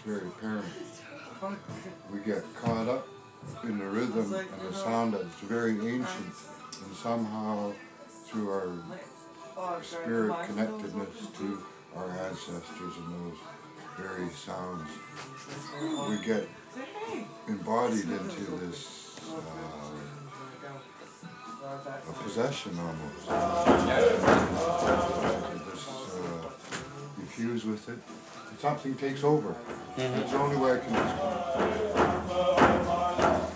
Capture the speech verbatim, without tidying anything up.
very apparent. We get caught up in the rhythm and the sound that's very ancient, and somehow through our spirit connectedness to our ancestors and those very sounds, we get embodied into this uh, a possession almost. This, uh, you fuse with it, and something takes over. Mm-hmm. It's the only way I can describe it.